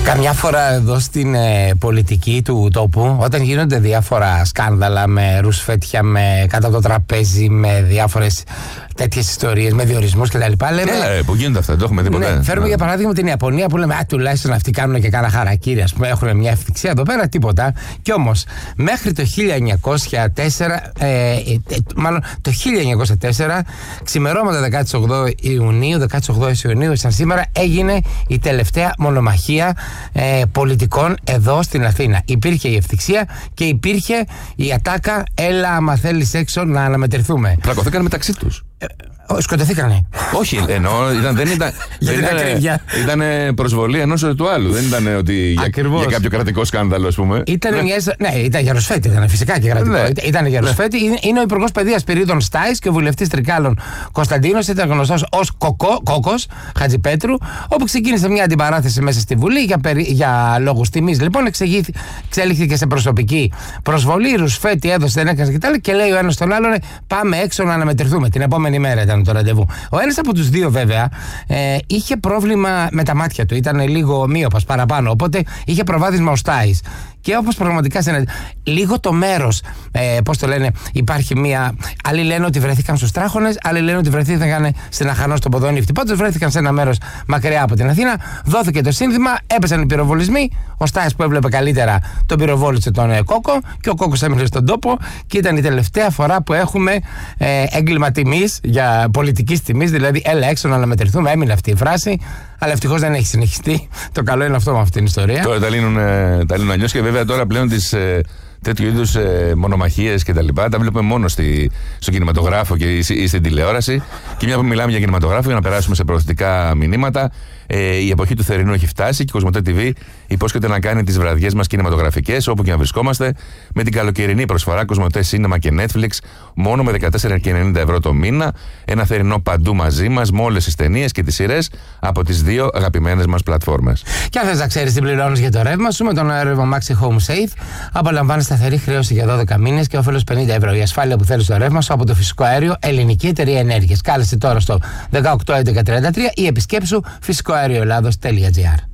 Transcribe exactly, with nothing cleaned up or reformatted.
Καμιά φορά εδώ στην ε, πολιτική του τόπου, όταν γίνονται διάφορα σκάνδαλα με ρουσφέτια, με κάτω από το τραπέζι, με διάφορες τέτοιες ιστορίες, με διορισμούς κτλ. Λέμε. Ε, που γίνονται αυτά, δεν το έχουμε δει ποτέ. Ναι, φέρουμε για παράδειγμα την Ιαπωνία που λέμε, α, τουλάχιστον αυτοί κάνουν και κάνα χαρακτήρι, ας πούμε, έχουν μια ευθυξία. Εδώ πέρα τίποτα. Κι όμως, μέχρι το χίλια εννιακόσια τέσσερα, ε, ε, μάλλον το χίλια εννιακόσια τέσσερα, ξημερώματα δεκαοκτώ Ιουνίου, δεκαοκτώ Ιουνίου, σαν σήμερα, έγινε η τελευταία μονομαχία ε, πολιτικών εδώ στην Αθήνα. Υπήρχε η ευθυξία και υπήρχε η ατάκα, έλα άμα θέλεις έξω να αναμετρηθούμε. Πλακωθήκαν μεταξύ τους. Ε, σκοτωθήκανε. Όχι, εννοώ, ήταν, δεν ήταν. Για την ακρίβεια. Ήταν προσβολή ενός του άλλου. Δεν ήταν ότι για, για κάποιο κρατικό σκάνδαλο, ας πούμε. Ήταν ναι. μια. Ναι, ήταν για ρουσφέτη, ήταν φυσικά και κρατικό. Ναι. Ήταν για ρουσφέτη. Ναι. Είναι ο Υπουργός Παιδείας Πυρίδων Στάης και ο βουλευτής Τρικάλων Κωνσταντίνος. Ήταν γνωστός ως Κόκος Χατζηπέτρου. Όπου ξεκίνησε μια αντιπαράθεση μέσα στη Βουλή για, περί... για λόγους τιμής. Λοιπόν, εξελίχθηκε σε προσωπική προσβολή. Ρουσφέτη έδωσε, δεν έκανε κτλ. Και λέει ο ένας τον άλλον, πάμε έξω να αναμετρηθούμε. Την επόμενη μέρα ήταν το ραντεβού. Ο ένας από τους δύο, βέβαια, ε, είχε πρόβλημα με τα μάτια του. Ήταν λίγο μύοπας παραπάνω. Οπότε είχε προβάδισμα ο Στάης. Και όπως πραγματικά σε ένα, λίγο το μέρος, ε, πώς το λένε, υπάρχει μία. Άλλοι λένε ότι βρεθήκαν στους Τράχονες, άλλοι λένε ότι βρεθήκαν στην Αχανό στον Ποδονύφτη. Πάντως βρέθηκαν σε ένα μέρος μακριά από την Αθήνα. Δόθηκε το σύνθημα, έπεσαν οι πυροβολισμοί. Ο Στάης που έβλεπε καλύτερα τον πυροβόλησε τον ε, Κόκο και ο Κόκος έμεινε στον τόπο. Και ήταν η τελευταία φορά που έχουμε ε, έγκλημα τιμής, για πολιτικής τιμής, δηλαδή έλα έξω να αναμετρηθούμε. Έμεινε αυτή η φράση. Αλλά ευτυχώς δεν έχει συνεχιστεί. Το καλό είναι αυτό με αυτήν την ιστορία. Τώρα τα λύνουν, τα λύνουν αλλιώς και βέβαια τώρα πλέον τις ε, τέτοιου είδους ε, μονομαχίες και τα λοιπά τα βλέπουμε μόνο στη, στο κινηματογράφο και ή, ή στην τηλεόραση. Και μια που μιλάμε για κινηματογράφο, για να περάσουμε σε προωθητικά μηνύματα, ε, η εποχή του θερινού έχει φτάσει και η Κοσμοτέ τι βι υπόσχεται να κάνει τις βραδιές μας κινηματογραφικές όπου και να βρισκόμαστε με την καλοκαιρινή προσφορά Κοσμοτέ Σίνεμα και Netflix μόνο με δεκατέσσερα και ενενήντα ευρώ το μήνα. Ένα θερινό παντού μαζί μας με όλες τις ταινίες και τις σειρές από τις δύο αγαπημένες μας πλατφόρμες. Και αν θες να ξέρεις τι πληρώνεις για το ρεύμα σου, με τον ρεύμα Maxi Home Safe απολαμβάνεις σταθερή χρέωση για δώδεκα μήνες και όφελος πενήντα ευρώ. Η ασφάλεια που θέλεις στο ρεύμα σου από το φυσικό αέριο Ελληνική Εταιρεία Ενέργειας. Κάλεσε τώρα στο δεκαοκτώ έντεκα τριάντα τρία ή επισκέψου φυσικό αέριο ελλάδος τελεία τζι άρ.